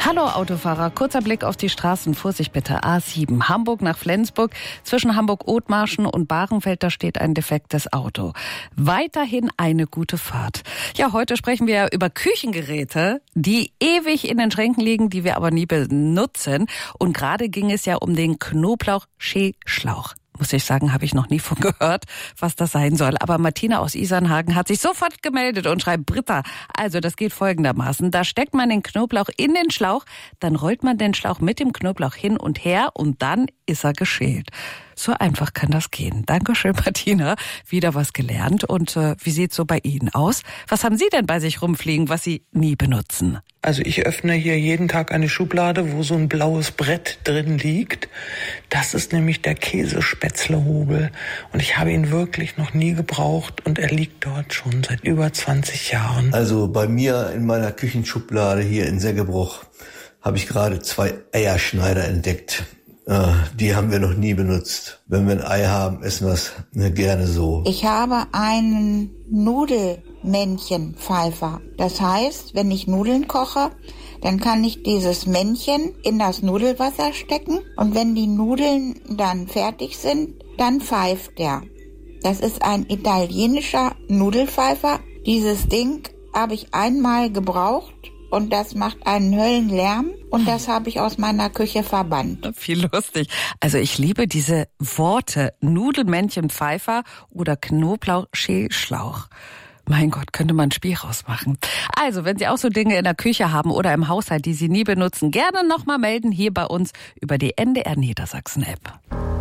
Hallo Autofahrer, kurzer Blick auf die Straßen. Vorsicht bitte, A7, Hamburg nach Flensburg. Zwischen Hamburg-Othmarschen und Bahrenfeld, da steht ein defektes Auto. Weiterhin eine gute Fahrt. Ja, heute sprechen wir über Küchengeräte, die ewig in den Schränken liegen, die wir aber nie benutzen. Und gerade ging es ja um den Knoblauch-Schälschlauch. Muss ich sagen, habe ich noch nie von gehört, was das sein soll. Aber Martina aus Isernhagen hat sich sofort gemeldet und schreibt: Britta, also das geht folgendermaßen. Da steckt man den Knoblauch in den Schlauch, dann rollt man den Schlauch mit dem Knoblauch hin und her und dann ist er geschält. So einfach kann das gehen. Dankeschön, Martina. Wieder was gelernt. Und wie sieht's so bei Ihnen aus? Was haben Sie denn bei sich rumfliegen, was Sie nie benutzen? Also ich öffne hier jeden Tag eine Schublade, wo so ein blaues Brett drin liegt. Das ist nämlich der Käsespätzlehobel. Und ich habe ihn wirklich noch nie gebraucht und er liegt dort schon seit über 20 Jahren. Also bei mir in meiner Küchenschublade hier in Seggebruch habe ich gerade 2 Eierschneider entdeckt. Die haben wir noch nie benutzt. Wenn wir ein Ei haben, essen wir es gerne so. Ich habe einen Nudelmännchenpfeifer. Das heißt, wenn ich Nudeln koche, dann kann ich dieses Männchen in das Nudelwasser stecken und wenn die Nudeln dann fertig sind, dann pfeift der. Das ist ein italienischer Nudelpfeifer. Dieses Ding habe ich einmal gebraucht. Und das macht einen Höllenlärm und das habe ich aus meiner Küche verbannt. Viel lustig. Also ich liebe diese Worte Nudelmännchenpfeifer oder Knoblauch-Schälschlauch. Mein Gott, könnte man ein Spiel rausmachen. Also, wenn Sie auch so Dinge in der Küche haben oder im Haushalt, die Sie nie benutzen, gerne nochmal melden hier bei uns über die NDR Niedersachsen App.